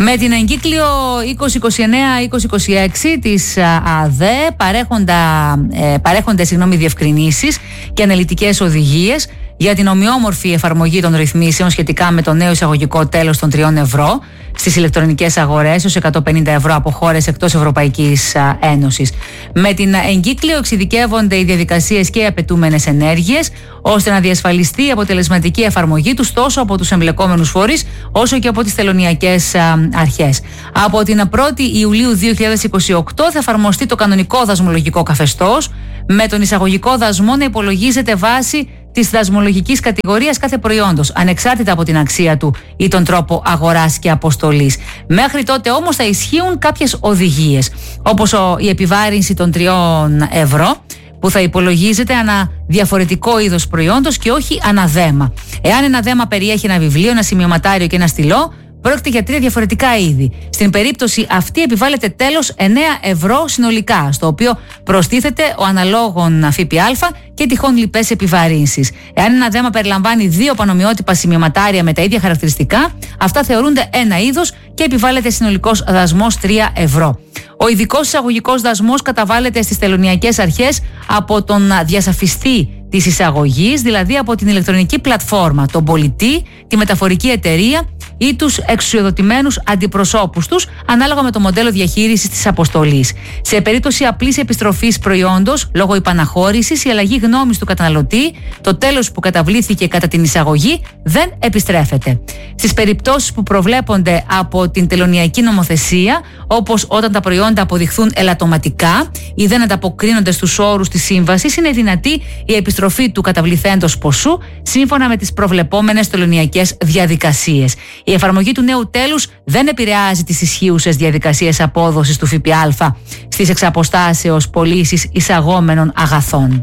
Με την εγκύκλιο 2029-2026 της ΑΔΕ παρέχονται διευκρινήσεις και αναλυτικές οδηγίες για την ομοιόμορφη εφαρμογή των ρυθμίσεων σχετικά με το νέο εισαγωγικό τέλος των 3 ευρώ στις ηλεκτρονικές αγορές έως 150 ευρώ από χώρες εκτός Ευρωπαϊκής Ένωσης. Με την εγκύκλιο εξειδικεύονται οι διαδικασίες και οι απαιτούμενες ενέργειες, ώστε να διασφαλιστεί η αποτελεσματική εφαρμογή τους τόσο από τους εμπλεκόμενους φορείς όσο και από τις τελωνειακές αρχές. Από την 1η Ιουλίου 2028 θα εφαρμοστεί το κανονικό δασμολογικό καθεστώς, με τον εισαγωγικό δασμό να υπολογίζεται βάση της δασμολογικής κατηγορίας κάθε προϊόντος, ανεξάρτητα από την αξία του ή τον τρόπο αγοράς και αποστολής. Μέχρι τότε όμως θα ισχύουν κάποιες οδηγίες, όπως η επιβάρυνση των 3 ευρώ, που θα υπολογίζεται ανά διαφορετικό είδος προϊόντος και όχι ανά δέμα. Εάν ένα δέμα περιέχει ένα βιβλίο, ένα σημειωματάριο και ένα στυλό, πρόκειται για 3 διαφορετικά είδη. Στην περίπτωση αυτή επιβάλλεται τέλος 9 ευρώ συνολικά, στο οποίο προστίθεται ο αναλόγων ΦΠΑ και τυχόν λοιπές επιβαρύνσεις. Εάν ένα δέμα περιλαμβάνει 2 πανομοιότυπα σημειωματάρια με τα ίδια χαρακτηριστικά, αυτά θεωρούνται ένα είδος και επιβάλλεται συνολικός δασμός 3 ευρώ. Ο ειδικός εισαγωγικός δασμός καταβάλλεται στις τελωνειακές αρχές από τον διασαφιστή της εισαγωγής, δηλαδή από την ηλεκτρονική πλατφόρμα, τον πολιτή, τη μεταφορική εταιρεία ή τους εξουσιοδοτημένους αντιπροσώπους τους, ανάλογα με το μοντέλο διαχείρισης της αποστολής. Σε περίπτωση απλής επιστροφής προϊόντος, λόγω υπαναχώρησης ή αλλαγή γνώμης του καταναλωτή, το τέλος που καταβλήθηκε κατά την εισαγωγή δεν επιστρέφεται. Στις περιπτώσεις που προβλέπονται από την τελωνειακή νομοθεσία, όπως όταν τα προϊόντα αποδειχθούν ελαττωματικά ή δεν ανταποκρίνονται στους όρους της σύμβασης, είναι δυνατή η επιστροφή του καταβληθέντος ποσού σύμφωνα με τις προβλεπόμενες τελωνειακές διαδικασίες. Η εφαρμογή του νέου τέλους δεν επηρεάζει τις ισχύουσες διαδικασίες απόδοσης του ΦΠΑ στις εξαποστάσεως πωλήσεις εισαγόμενων αγαθών.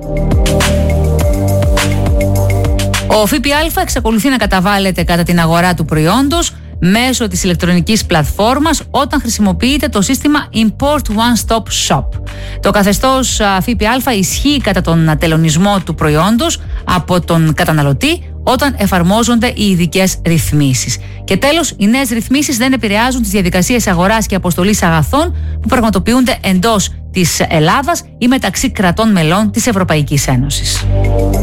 Ο ΦΠΑ εξακολουθεί να καταβάλλεται κατά την αγορά του προϊόντος μέσω της ηλεκτρονικής πλατφόρμας όταν χρησιμοποιείται το σύστημα Import One Stop Shop. Το καθεστώς ΦΠΑ ισχύει κατά τον τελωνισμό του προϊόντος από τον καταναλωτή όταν εφαρμόζονται οι ειδικές ρυθμίσεις. Και τέλος, οι νέες ρυθμίσεις δεν επηρεάζουν τις διαδικασίες αγοράς και αποστολής αγαθών που πραγματοποιούνται εντός της Ελλάδας ή μεταξύ κρατών μελών της Ευρωπαϊκής Ένωσης.